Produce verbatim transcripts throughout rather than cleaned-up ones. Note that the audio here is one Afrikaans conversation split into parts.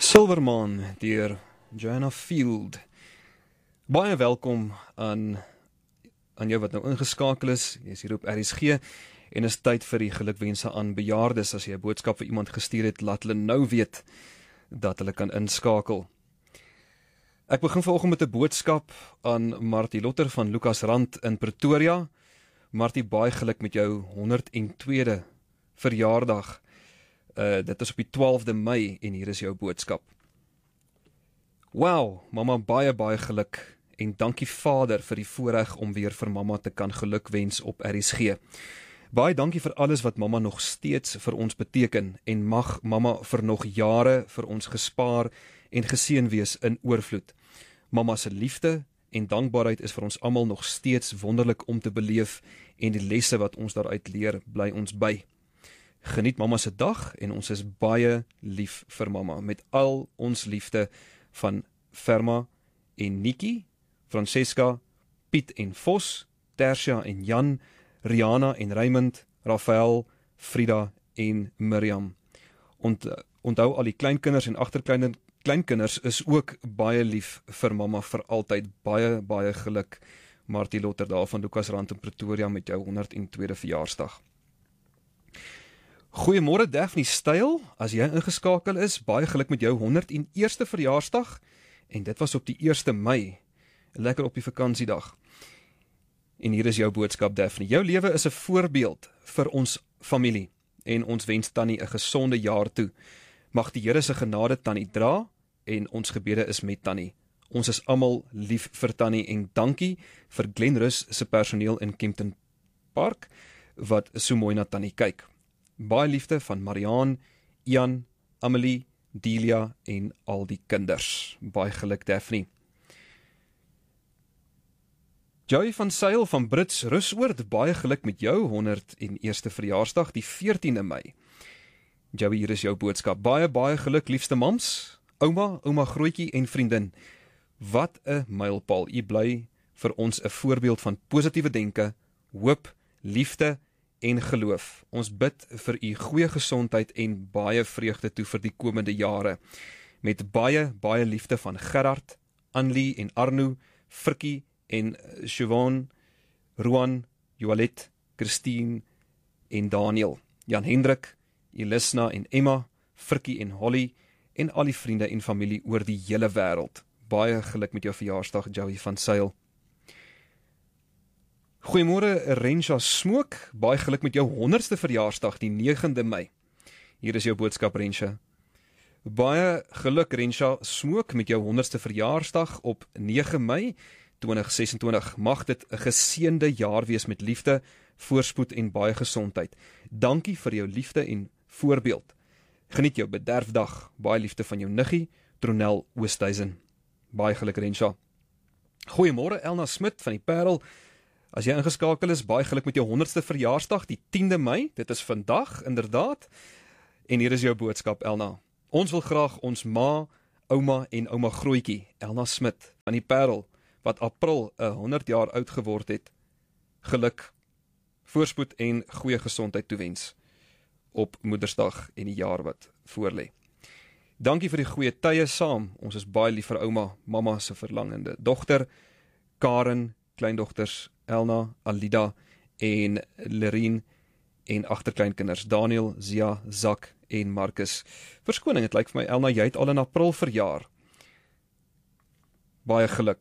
Silvermaan deur Joanna Field. Baie welkom aan, aan jou wat nou ingeskakel is. Jy is hier op R S G en is tyd vir die gelukwense aan bejaardes. As jy 'n boodskap vir iemand gestuur het, laat hulle nou weet dat hulle kan inskakel. Ek begin vanoggend met 'n boodskap aan Martie Lotter van Lucasrand in Pretoria. Martie, baie geluk met jou honderd en tweede verjaardag. Uh, dit is op die twaalfde Mei en hier is jou boodskap. Wow, mamma, baie baie geluk en dankie Vader vir die voorreg om weer vir mamma te kan gelukwens op R S G. Baie dankie vir alles wat mamma nog steeds vir ons beteken en mag mamma vir nog jare vir ons gespaar en geseën wees in oorvloed. Mamma se liefde en dankbaarheid is vir ons almal nog steeds wonderlik om te beleef en die lesse wat ons daaruit leer bly ons by. Geniet mamma se dag en ons is baie lief vir mamma met al ons liefde van Ferma en Nikki, Francesca, Piet en Vos, Tersia en Jan, Rihanna en Raymond, Rafael, Frida en Miriam. Ont, onthou al die kleinkinders en agterkleinkinders is ook baie lief vir mamma vir altyd. Baie baie geluk Martie Lotter daar van Lucasrand in Pretoria met jou honderd en tweede verjaarsdag. Goeiemôre Daphne Styl, as jy ingeskakel is, baie geluk met jou honderd en eerste verjaarsdag, en dit was op die eerste Mei, lekker op die vakansiedag. En hier is jou boodskap Daphne, jou lewe is 'n voorbeeld vir ons familie, en ons wens Tannie 'n gesonde jaar toe. Mag die Here se genade Tannie dra, en ons gebede is met Tannie. Ons is almal lief vir Tannie, en dankie vir Glenrus se personeel in Kempton Park, wat so mooi na Tannie kyk. Baie liefde van Mariaan, Ian, Amelie, Delia en al die kinders. Baie geluk Daphne. Joey van Sail van Brits Rusoord, baie geluk met jou honderd en eerste verjaarsdag, die veertiende Mei. Joey, hier is jou boodskap. Baie, baie geluk, liefste mams, ouma, ouma grootjie en vriendin. Wat 'n mylpaal. U bly vir ons 'n voorbeeld van positiewe denke, hoop, liefde en geloof. Ons bid vir u goeie gesondheid en baie vreugde toe vir die komende jare. Met baie, baie liefde van Gerard, Anlie en Arno, Frikkie en Siobhan, Ruan, Joalet, Christine en Daniel, Jan Hendrik, Elisna en Emma, Frikkie en Holly en al die vriende en familie oor die hele wêreld. Baie geluk met jou verjaarsdag, Joey van Sail. Goeiemôre Rensha Smook, baie geluk met jou honderdste verjaarsdag, die negende Mei. Hier is jou boodskap Rensha. Baie geluk Rensha Smook met jou honderdste verjaarsdag op nege Mei tweeduisend ses en twintig. Mag dit 'n geseënde jaar wees met liefde, voorspoed en baie gesondheid. Dankie vir jou liefde en voorbeeld. Geniet jou bederfdag. Baie liefde van jou niggie, Tronel Oosthuizen. Baie geluk Rensha. Goeiemôre Elna Smit van die Parel. As jy ingeskakel is, baie geluk met jou honderdste verjaarsdag, die tiende Mei, dit is vandag, inderdaad, en hier is jou boodskap, Elna. Ons wil graag ons ma, ouma en ouma grootjie, Elna Smit, van die Parel, wat April honderd jaar oud geword het, geluk, voorspoed en goeie gesondheid toewens, op Moedersdag en die jaar wat voorlê. Dankie vir die goeie tye saam, ons is baie lief vir ouma, mamma se verlangende dogter, Karen, kleindogters, Elna, Alida en Lerien en agterkleinkinders Daniel, Zia, Zak en Marcus. Verskoning, het lyk vir my Elna, jy het al in April verjaar. Baie geluk.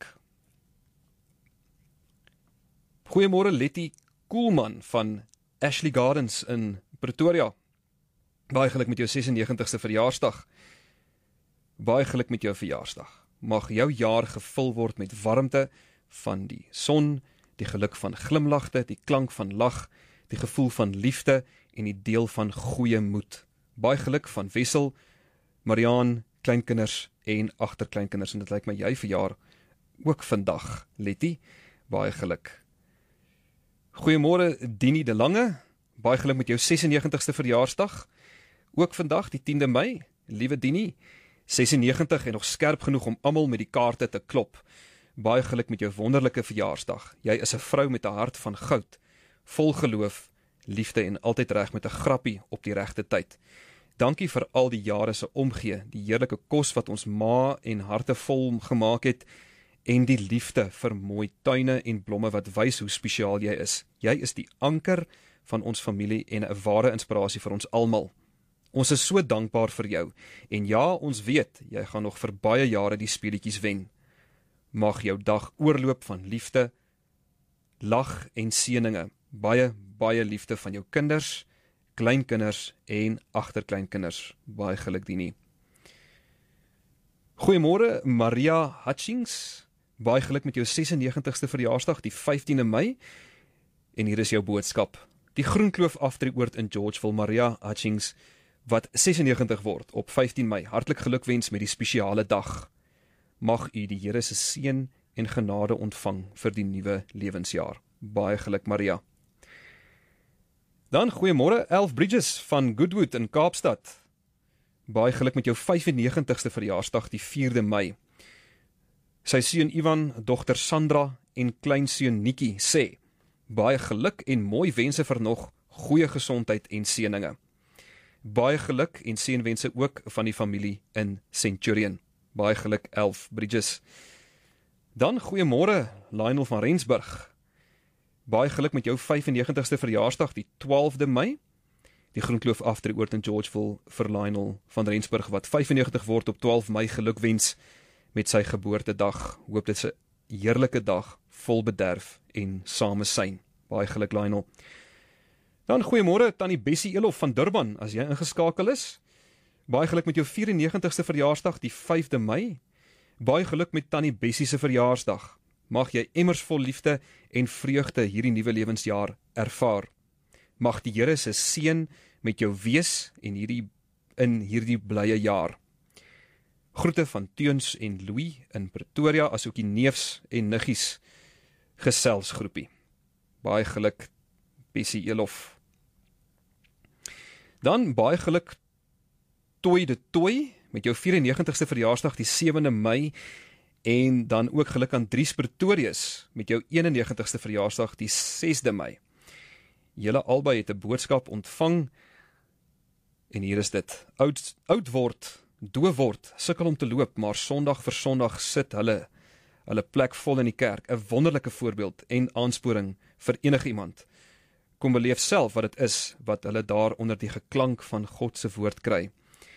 Goeiemôre Letty Koelman van Ashley Gardens in Pretoria. Baie geluk met jou ses en negentigste verjaarsdag. Baie geluk met jou verjaarsdag. Mag jou jaar gevul word met warmte van die son, die geluk van glimlagte, die klank van lag, die gevoel van liefde en die deel van goeie moed. Baie geluk van Wessel, Mariaan, kleinkinders en agterkleinkinders, en dit lyk my jy verjaar ook vandag, Letty. Baie geluk. Goeiemôre Dini de Lange, baie geluk met jou ses en negentigste verjaarsdag, ook vandag die tiende Mei, liewe Dini, ses en negentig en nog skerp genoeg om almal met die kaarte te klop. Baie geluk met jou wonderlike verjaarsdag. Jy is 'n vrou met 'n hart van goud, vol geloof, liefde en altyd reg met 'n grappie op die regte tyd. Dankie vir al die jare se omgee, die heerlike kos wat ons ma en harte vol gemaak het, en die liefde vir mooi tuine en blomme wat wys hoe spesiaal jy is. Jy is die anker van ons familie en 'n ware inspirasie vir ons almal. Ons is so dankbaar vir jou, en ja, ons weet, jy gaan nog vir baie jare die speletjies wen. Mag jou dag oorloop van liefde, lag en seëninge, baie, baie liefde van jou kinders, kleinkinders en agterkleinkinders. Baie geluk Dini. Goeiemôre Maria Hutchings, baie geluk met jou ses-en-negentigste verjaarsdag, die vyftiende Mei, en hier is jou boodskap. Die Groenkloof Aftreeoord in Georgeville, Maria Hutchings, wat ses-en-negentig word op vyftien Mei. Hartlik gelukwens met die spesiale dag. Mag u die Here se seën en genade ontvang vir die nuwe lewensjaar. Baie geluk Maria. Dan goeiemôre Elf Bridges van Goodwood in Kaapstad. Baie geluk met jou vyf-en-negentigste verjaarsdag, die vierde Mei. Sy seun Ivan, dogter Sandra en kleinseun Nikki sê, baie geluk en mooi wense vir nog goeie gesondheid en seëninge. Baie geluk en seënwense ook van die familie in Centurion. Baie geluk Elf Bridges. Dan goeiemôre Lionel van Rensburg. Baie geluk met jou vyf-en-negentigste verjaarsdag, die twaalfde Mei. Die Groenkloof Aftreeoord in Georgeville vir Lionel van Rensburg, wat vyf-en-negentig word op twaalf Mei, gelukwens met sy geboortedag. Hoop dit is 'n heerlike dag, vol bederf en samesyn. Baie geluk Lionel. Dan goeiemôre Tannie Bessie Elof van Durban, as jy ingeskakel is. Baie geluk met jou vyf-en-negentigste verjaarsdag, die vyfde Mei. Baie geluk met Tannie Bessie se verjaarsdag. Mag jy emmers vol liefde en vreugde hierdie nuwe lewensjaar ervaar. Mag die Here se seën met jou wees en hierdie in hierdie blye jaar. Groete van Teuns en Louis in Pretoria, asook die neefs en niggies geselsgroepie. Baie geluk Bessie Elof. Dan baie geluk Toy de Toy met jou vyf-en-negentigste verjaarsdag, die sewende Mei. En dan ook geluk aan Dries Pretorius met jou een-en-negentigste verjaarsdag, die sesde Mei. Julle albei het 'n boodskap ontvang, en hier is dit. Oud, oud word, doof word, sukkel om te loop, maar Sondag vir Sondag sit hulle, hulle plek vol in die kerk. 'n Wonderlike voorbeeld en aansporing vir enige iemand. Kom beleef self wat dit is, wat hulle daar onder die geklank van God se woord kry.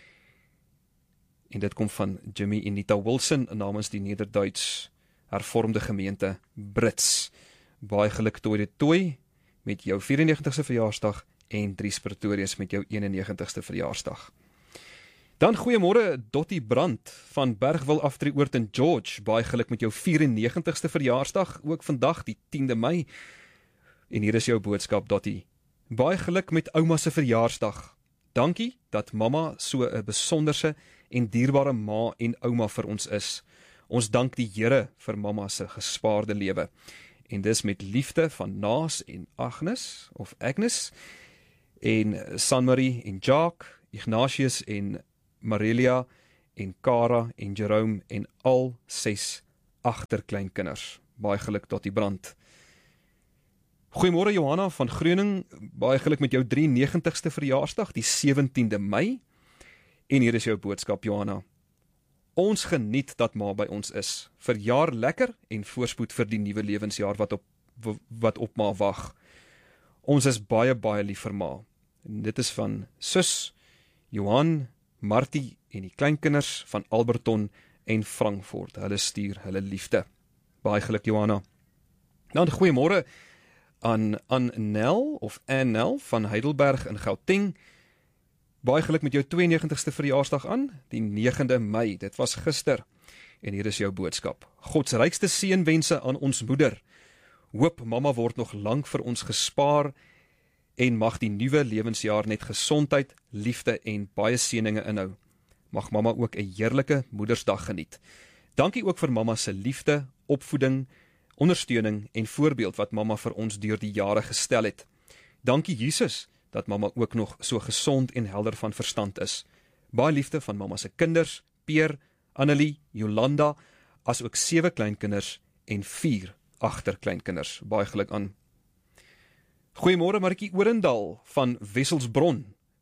En dit kom van Jimmy en Nita Wilson namens die Nederduits hervormde gemeente Brits. Baie geluk Toy de Toy met jou vyf-en-negentigste verjaarsdag en Dries Pretorius met jou een-en-negentigste verjaarsdag. Dan goeiemôre Dottie Brandt van Bergwil Aftreeoord in George. Baie geluk met jou vyf-en-negentigste verjaarsdag, ook vandag die tiende Mei. En hier is jou boodskap Dottie. Baie geluk met ouma se verjaarsdag. Dankie dat mamma so 'n besonderse en dierbare ma en ouma vir ons is. Ons dank die Here vir mamma se gespaarde lewe. En dis met liefde van Naas en Agnes, of Agnes, en Sanmarie en Jacques, Ignatius en Marelia, en Cara en Jerome, en al ses agterkleinkinders. Baie geluk tot die brand. Goeiemôre Johanna van Groening, baie geluk met jou drie-en-negentigste verjaarsdag, die sewentiende Mei. En hier is jou boodskap Johanna. Ons geniet dat ma by ons is. Verjaar lekker en voorspoed vir die nuwe lewensjaar wat op, wat op ma wag. Ons is baie baie lief vir ma. En dit is van sus, Johan, Martie en die kleinkinders van Alberton en Frankfurt. Hulle stuur hulle liefde. Baie geluk Johanna. Dan goeiemôre aan Annel of Annel van Heidelberg in Gauteng. Baie geluk met jou twee-en-negentigste verjaarsdag aan, die negende Mei. Dit was gister. En hier is jou boodskap. Gods rykste seënwense aan ons moeder. Hoop mamma word nog lank vir ons gespaar en mag die nuwe lewensjaar net gesondheid, liefde en baie seëninge inhou. Mag mamma ook 'n heerlike Moedersdag geniet. Dankie ook vir mamma se liefde, opvoeding, ondersteuning en voorbeeld wat mamma vir ons deur die jare gestel het. Dankie Jesus dat mamma ook nog so gesond en helder van verstand is. Baie liefde van mamma se kinders, Peer, Annelie, Jolanda, as ook sewe kleinkinders en vier agterkleinkinders. Baie geluk aan. Goeiemôre Markie Orendal van Wesselsbron.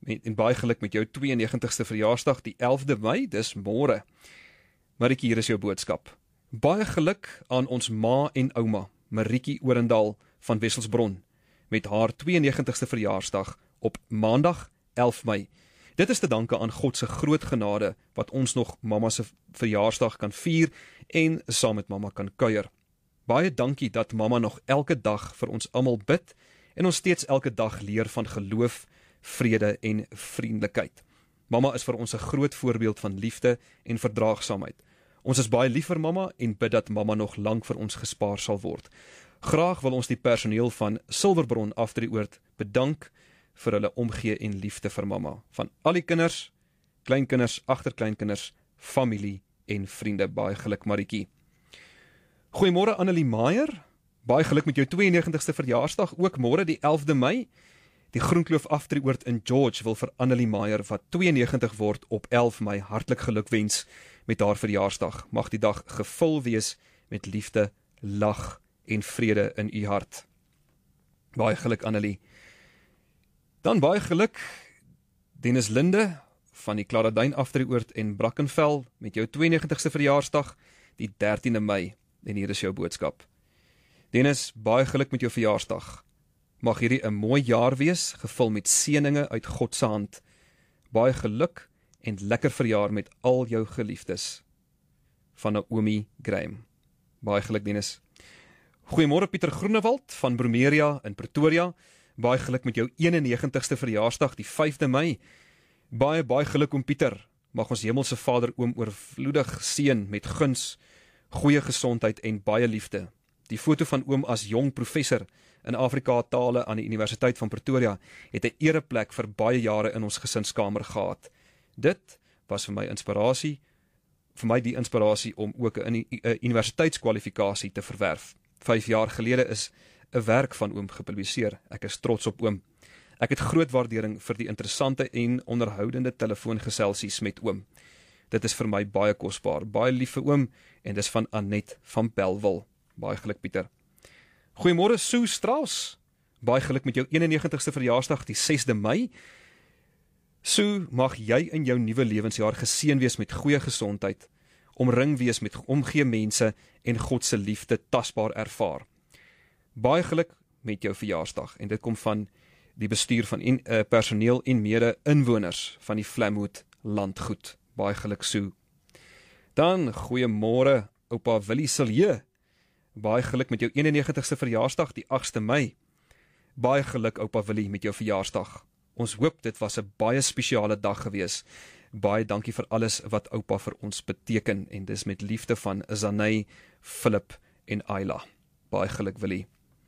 met, en baie geluk met jou twee en negentigste verjaarsdag, die elfde Mei, dis môre. Marietjie, hier is jou boodskap. Baie geluk aan ons ma en ouma, Marietjie Orendal van Wesselsbron, met haar twee en negentigste verjaarsdag op maandag elf Mei. Dit is te danke aan God se groot genade, wat ons nog mamma se verjaarsdag kan vier en saam met mamma kan kuier. Baie dankie dat mamma nog elke dag vir ons almal bid en ons steeds elke dag leer van geloof, vrede en vriendelikheid. Mamma is vir ons 'n groot voorbeeld van liefde en verdraagsaamheid. Ons is baie lief vir mamma en bid dat mamma nog lank vir ons gespaar sal word. Graag wil ons die personeel van Silverbron Afdrieoord bedank vir hulle omgee en liefde vir mamma. Van al die kinders, kleinkinders, agterkleinkinders, familie en vriende. Baie geluk, Marietjie. Goeiemôre Annelie Meyer. Baie geluk met jou twee en negentigste verjaarsdag, ook môre die elfde Mei. Die Groenkloof Afdrieoord in George wil vir Annelie Meyer, wat twee en negentig word, op elf Mei hartlik gelukwens met haar verjaarsdag. Mag die dag gevul wees met liefde, lag en vrede in u hart. Baie geluk Annelie. Dan baie geluk Dennis Linde van die Klaradyn Afdrieoord en Brackenfell met jou twee en negentigste verjaarsdag, die dertiende Mei. En hier is jou boodskap. Dennis, baie geluk met jou verjaarsdag. Mag hierdie 'n mooi jaar wees, gevul met seëninge uit God se hand. Baie geluk en lekker verjaar met al jou geliefdes. Van Naomi Graham. Baie geluk Dennis. Goeiemôre Pieter Groenewald van Bromeria in Pretoria. Baie geluk met jou een en negentigste verjaarsdag, die vyfde Mei. Baie, baie geluk oom Pieter. Mag ons Hemelse Vader oom oorvloedig seën met guns, goeie gesondheid en baie liefde. Die foto van oom as jong professor in Afrika tale aan die Universiteit van Pretoria het 'n ereplek vir baie jare in ons gesinskamer gehad. Dit was vir my inspirasie, vir my die inspirasie om ook 'n universiteitskwalifikasie te verwerf. Vyf jaar gelede is 'n werk van oom gepubliseer. Ek is trots op oom. Ek het groot waardering vir die interessante en onderhoudende telefoongeselsies met oom. Dit is vir my baie kosbaar. Baie lief vir oom en dis van Annette van Belwel. Baie geluk Pieter. Goeiemôre Sue Strauss. Baie geluk met jou een en negentigste verjaarsdag, die sesde Mei. Sue, mag jy in jou nuwe lewensjaar geseën wees met goeie gesondheid, omring wees met omgee mense en God se liefde tasbaar ervaar. Baie geluk met jou verjaarsdag en dit kom van die bestuur van in, uh, personeel en mede inwoners van die Flamwood landgoed. Baie geluk Sue. Dan goeiemôre oupa Willie Silje. Baie geluk met jou een en negentigste verjaarsdag, die agste Mei. Baie geluk oupa Willie met jou verjaarsdag. Ons hoop dit was 'n baie spesiale dag gewees. Baie dankie vir alles wat oupa vir ons beteken en dis met liefde van Zanay, Philip en Ayla. Baie geluk Willie.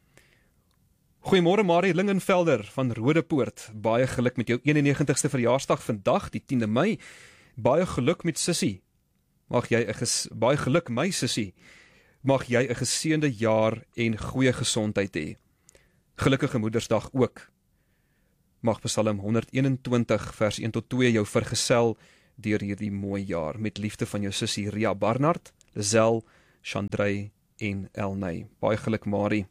Goeiemôre Marie Lingenvelder van Rodepoort. Baie geluk met jou een en negentigste verjaarsdag vandag, die tiende Mei. Baie geluk met Sissie. Mag jy 'n ges- baie geluk my Sissie. Mag jy 'n geseënde jaar en goeie gesondheid hê. Gelukkige Moedersdag ook. Mag Psalm honderdeenentwintig vers een tot twee jou vergesel deur hierdie mooi jaar. Met liefde van jou sussie Ria Barnard, Lizel, Chandrey en Elnay. Baie geluk Marie.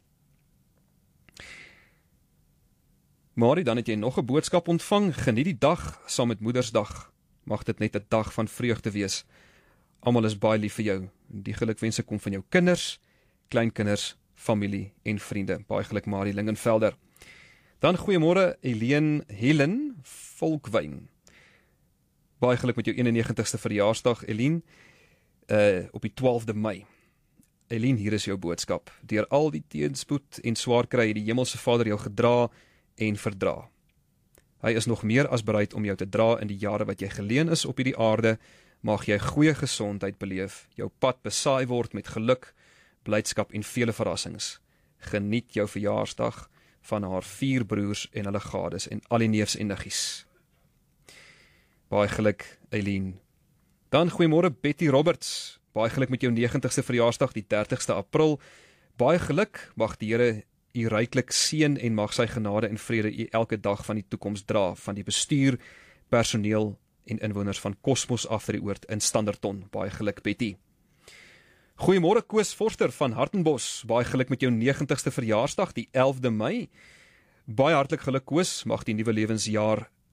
Marie, dan het jy nog 'n boodskap ontvang. Geniet die dag saam met Moedersdag. Mag dit net 'n dag van vreugde wees. Almal is baie lief vir jou. Die gelukwense kom van jou kinders, kleinkinders, familie en vriende. Baie geluk Marie Lingenvelder. Dan goeiemôre Helene Helen Volkwyn. Baie geluk met jou een en negentigste verjaarsdag Helene, uh, op die twaalfde Mei. Helene, hier is jou boodskap. Deur al die teenspoed en swaar kry het die Hemelse Vader jou gedra en verdra. Hy is nog meer as bereid om jou te dra in die jare wat jy geleen is op hierdie aarde. Mag jy goeie gesondheid beleef, jou pad besaai word met geluk, blydskap en vele verrassings. Geniet jou verjaarsdag van haar vier broers en hulle gades en al die neefs en niggies. Baie geluk, Eileen. Dan goeiemôre Betty Roberts. Baie geluk met jou negentigste verjaarsdag, die dertigste April. Baie geluk, mag die Here u ryklik seën en mag sy genade en vrede u elke dag van die toekoms dra, van die bestuur, personeel en inwoners van Kosmos Afdrieoord in Standerton. Baie geluk Betty. Goeiemôre Koos Forster van Hartenbos. Baie geluk met jou negentigste verjaarsdag, die elfde Mei. Baie hartlik geluk Koos, mag die nuwe lewensjaar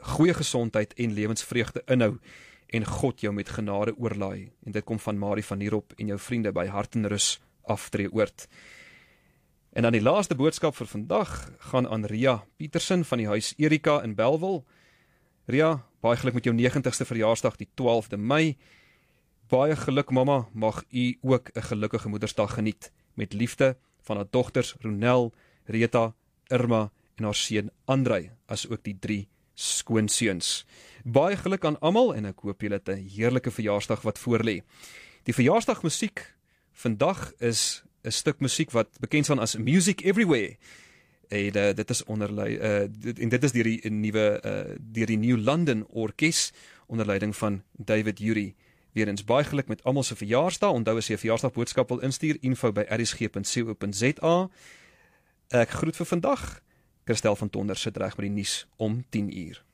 goeie gesondheid en lewensvreugde inhou en God jou met genade oorlaai. En dit kom van Marie van Nierop en jou vriende by Hart en Rus Aftreeoord. En dan die laaste boodskap vir vandag gaan aan Ria Petersen van die huis Erika in Bellville. Ria, baie geluk met jou negentigste verjaarsdag die twaalfde Mei. Baie geluk mamma, mag u ook 'n gelukkige Moedersdag geniet. Met liefde van haar dogters Ronel, Rita, Irma en haar seun Andrei, as ook die drie skoonseuns. Baie geluk aan almal en ek hoop julle het 'n heerlike verjaarsdag wat voorlê. Die verjaarsdagmusiek vandag is 'n stuk musiek wat bekend staan as Music Everywhere. En uh, dit is onderlei uh, dit, en dit is deur die nuwe uh, deur die New London Orkes onder leiding van David Jury. Weerens baie geluk met almal se verjaarsdag. Onthou as jy 'n verjaarsdagboodskap wil instuur, info by r s g punt c o punt z a. Ek groet vir vandag. Christel van Tonder sit reg met die nuus om tien uur.